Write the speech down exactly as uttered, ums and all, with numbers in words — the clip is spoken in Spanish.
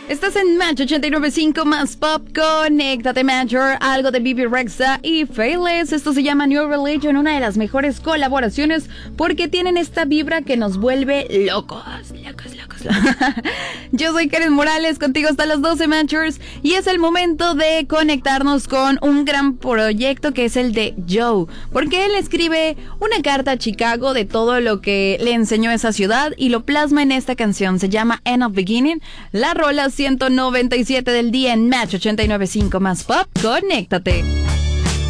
Estás en Match ochenta y nueve punto cinco más Pop. Conéctate, Matcher. Algo de Bibi Rexha y Faithless. Esto se llama New Religion, una de las mejores colaboraciones porque tienen esta vibra que nos vuelve locos, locos, locos, locos. Yo soy Karen Morales, contigo hasta las doce, Matchers. Y es el momento de conectarnos con un gran proyecto que es el de Joe, porque él escribe una carta a Chicago de todo lo que le enseñó esa ciudad y lo plasma en esta canción. Se llama End of Beginning. La rola ciento noventa y siete del día en Match ochenta y nueve punto cinco más Pop. Conéctate.